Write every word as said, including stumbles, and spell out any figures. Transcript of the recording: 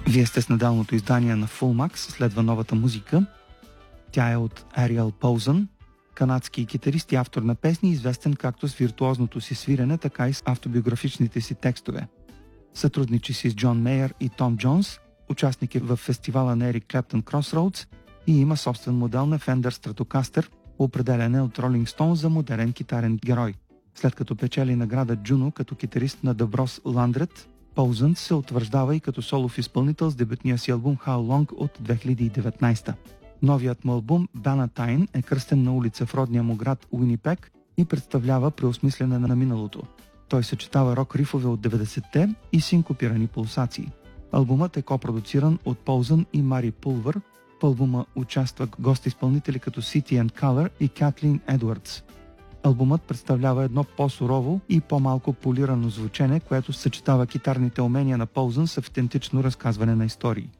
Вие сте с неделното издание на Full Max, следва новата музика. Тя е от Ариел Поузън, канадски китарист и автор на песни, известен както с виртуозното си свирене, така и с автобиографичните си текстове. Сътрудничи си с Джон Мейер и Том Джонс, участник е в фестивала на Ерик Клептън Crossroads и има собствен модел на Fender Stratocaster, определен от Rolling Stone за модерен китарен герой. След като печели награда Джуно като китарист на The Bros Landred, Поузън се утвърждава и като солов изпълнител с дебютния си албум How Long от две хиляди и деветнадесета. Новият му албум Bannatyne е кръстен на улица в родния му град Уинипек и представлява преосмислене на миналото. Той съчетава рок рифове от деветдесетте и синкопирани пулсации. Албумът е копродуциран от Поузън и Мари Пулвър. В албума участват гост-изпълнители като City and Color и Катлин Едвардс. Албумът представлява едно по-сурово и по-малко полирано звучене, което съчетава китарните умения на Поузън с автентично разказване на истории.